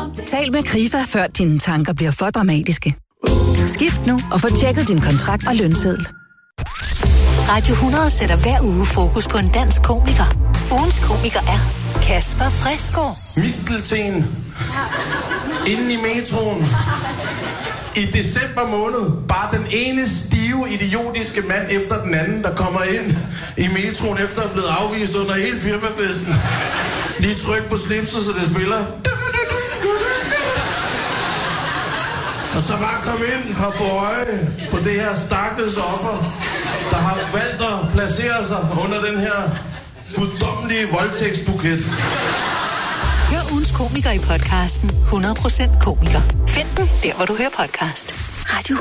Tal med Krifa, før dine tanker bliver for dramatiske. Skift nu og få tjekket din kontrakt og lønseddel. Radio 100 sætter hver uge fokus på en dansk komiker. Ugens komiker er Kasper Fresgaard. Mistelten. Inden i metroen. I december måned. Bare den ene stive, idiotiske mand efter den anden, der kommer ind i metroen efter at have blevet afvist under hele firmafesten. Lige tryk på slipset, så det spiller. Og så bare komme ind og få øje på det her stakkels offer, der har valgt at placere sig under den her guddommelige voldtægtsbuket. Hør ugens komiker i podcasten 100% komiker. Find den der, hvor du hører podcast. Radio